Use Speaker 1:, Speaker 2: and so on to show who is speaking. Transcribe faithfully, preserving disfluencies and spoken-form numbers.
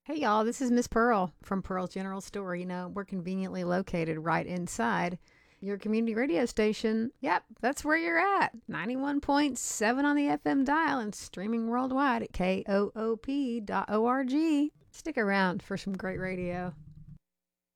Speaker 1: Hey y'all, this is Miss Pearl from Pearl's General Store. You know, we're conveniently located right inside your community radio station. Yep, that's where you're at. ninety-one point seven on the F M dial and streaming worldwide at koop dot org. Stick around for some great radio.